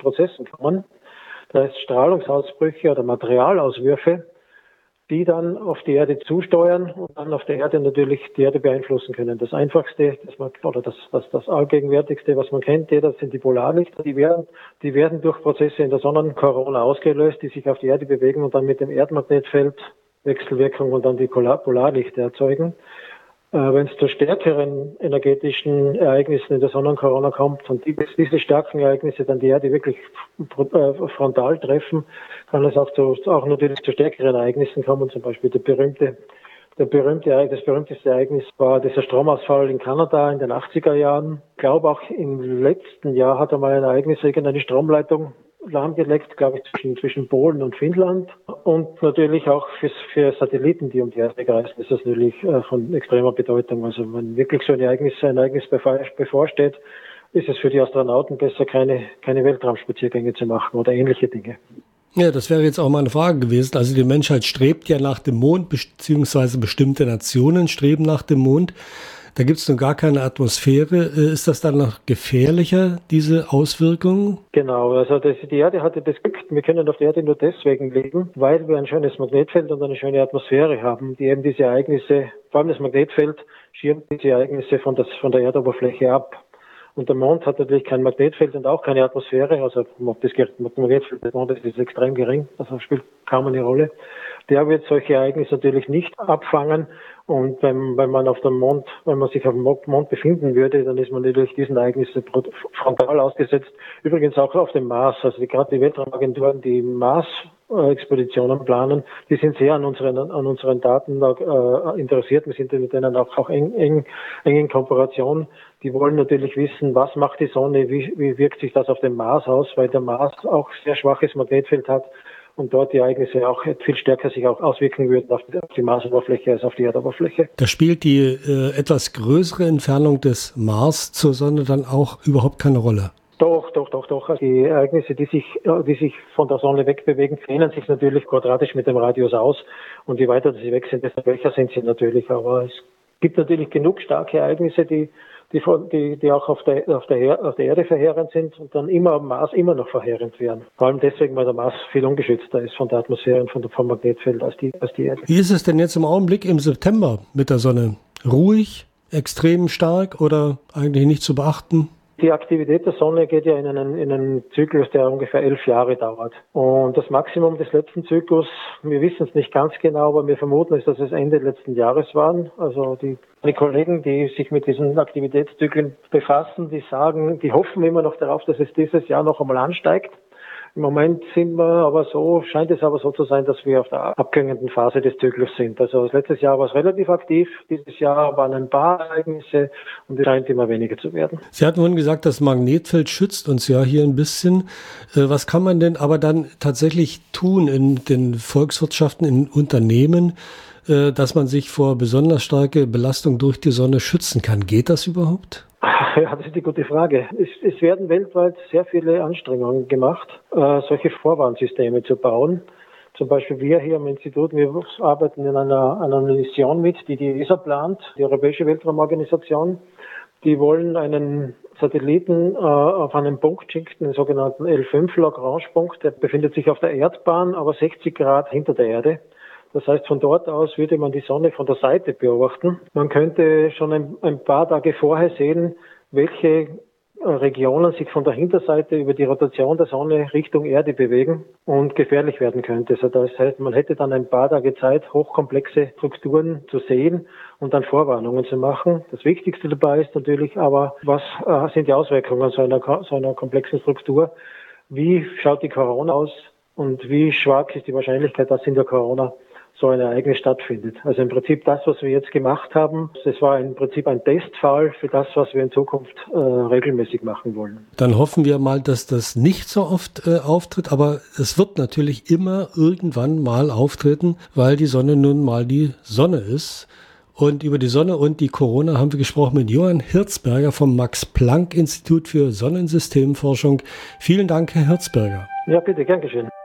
Prozessen kommen. Das heißt Strahlungsausbrüche oder Materialauswürfe, die dann auf die Erde zusteuern und dann auf der Erde natürlich die Erde beeinflussen können. Das Einfachste, das Allgegenwärtigste, was man kennt, das sind die Polarlichter. Die werden durch Prozesse in der Sonnenkorona ausgelöst, die sich auf die Erde bewegen und dann mit dem Erdmagnetfeld Wechselwirkung und dann die Polarlichter erzeugen. Wenn es zu stärkeren energetischen Ereignissen in der Sonnenkorona kommt und diese starken Ereignisse dann die Erde wirklich frontal treffen, kann es auch natürlich zu stärkeren Ereignissen kommen. Zum Beispiel das berühmteste Ereignis war dieser Stromausfall in Kanada in den 80er Jahren. Ich glaube auch im letzten Jahr hat einmal ein Ereignis irgendeine Stromleitung lahmgelegt, glaube ich, zwischen Polen und Finnland. Und natürlich auch für Satelliten, die um die Erde kreisen, ist das natürlich von extremer Bedeutung. Also wenn wirklich so ein Ereignis bevorsteht, ist es für die Astronauten besser, keine Weltraumspaziergänge zu machen oder ähnliche Dinge. Ja, das wäre jetzt auch mal eine Frage gewesen. Also die Menschheit strebt ja nach dem Mond, beziehungsweise bestimmte Nationen streben nach dem Mond. Da gibt es nun gar keine Atmosphäre. Ist das dann noch gefährlicher, diese Auswirkungen? Genau, also die Erde hatte das Glück, wir können auf der Erde nur deswegen leben, weil wir ein schönes Magnetfeld und eine schöne Atmosphäre haben, die eben diese Ereignisse, vor allem das Magnetfeld, schirmt diese Ereignisse von der Erdoberfläche ab. Und der Mond hat natürlich kein Magnetfeld und auch keine Atmosphäre, also das Magnetfeld des Mondes ist extrem gering, also spielt kaum eine Rolle. Der wird solche Ereignisse natürlich nicht abfangen. Und wenn man sich auf dem Mond befinden würde, dann ist man natürlich diesen Ereignissen frontal ausgesetzt. Übrigens auch auf dem Mars. Also gerade die Weltraumagenturen, die Mars-Expeditionen planen, die sind sehr an unseren Daten interessiert. Wir sind mit denen auch eng in Kooperation. Die wollen natürlich wissen, was macht die Sonne, wie wirkt sich das auf den Mars aus, weil der Mars auch sehr schwaches Magnetfeld hat. Und dort die Ereignisse auch viel stärker sich auch auswirken würden auf die Marsoberfläche als auf die Erdoberfläche. Da spielt die etwas größere Entfernung des Mars zur Sonne dann auch überhaupt keine Rolle? Doch. Die Ereignisse, die sich von der Sonne wegbewegen, dehnen sich natürlich quadratisch mit dem Radius aus. Und je weiter sie weg sind, desto schwächer sind sie natürlich. Aber es gibt natürlich genug starke Ereignisse, die auch auf der Erde verheerend sind und dann immer am Mars immer noch verheerend wären. Vor allem deswegen, weil der Mars viel ungeschützter ist von der Atmosphäre und vom Magnetfeld als die Erde. Wie ist es denn jetzt im Augenblick im September mit der Sonne? Ruhig, extrem stark oder eigentlich nicht zu beachten? Die Aktivität der Sonne geht ja in einen Zyklus, der ungefähr 11 Jahre dauert. Und das Maximum des letzten Zyklus, wir wissen es nicht ganz genau, aber wir vermuten es, dass es Ende letzten Jahres waren. Also die Kollegen, die sich mit diesen Aktivitätszyklen befassen, die hoffen immer noch darauf, dass es dieses Jahr noch einmal ansteigt. Im Moment scheint es aber so zu sein, dass wir auf der abklingenden Phase des Zyklus sind. Also letztes Jahr war es relativ aktiv, dieses Jahr waren ein paar Ereignisse und es scheint immer weniger zu werden. Sie hatten vorhin gesagt, das Magnetfeld schützt uns ja hier ein bisschen. Was kann man denn aber dann tatsächlich tun in den Volkswirtschaften, in Unternehmen, dass man sich vor besonders starke Belastung durch die Sonne schützen kann? Geht das überhaupt? Ja, das ist eine gute Frage. Es werden weltweit sehr viele Anstrengungen gemacht, solche Vorwarnsysteme zu bauen. Zum Beispiel wir hier am Institut, wir arbeiten in einer Mission mit, die ESA plant, die Europäische Weltraumorganisation. Die wollen einen Satelliten auf einen Punkt schicken, den sogenannten L5 Lagrange-Punkt. Der befindet sich auf der Erdbahn, aber 60 Grad hinter der Erde. Das heißt, von dort aus würde man die Sonne von der Seite beobachten. Man könnte schon ein paar Tage vorher sehen, welche Regionen sich von der Hinterseite über die Rotation der Sonne Richtung Erde bewegen und gefährlich werden könnte. Also das heißt, man hätte dann ein paar Tage Zeit, hochkomplexe Strukturen zu sehen und dann Vorwarnungen zu machen. Das Wichtigste dabei ist natürlich aber, was sind die Auswirkungen so einer komplexen Struktur? Wie schaut die Corona aus und wie stark ist die Wahrscheinlichkeit, dass in der Corona so ein Ereignis stattfindet. Also im Prinzip das, was wir jetzt gemacht haben, das war im Prinzip ein Testfall für das, was wir in Zukunft regelmäßig machen wollen. Dann hoffen wir mal, dass das nicht so oft auftritt, aber es wird natürlich immer irgendwann mal auftreten, weil die Sonne nun mal die Sonne ist. Und über die Sonne und die Corona haben wir gesprochen mit Johann Hirzberger vom Max-Planck-Institut für Sonnensystemforschung. Vielen Dank, Herr Hirzberger. Ja, bitte, gern geschehen.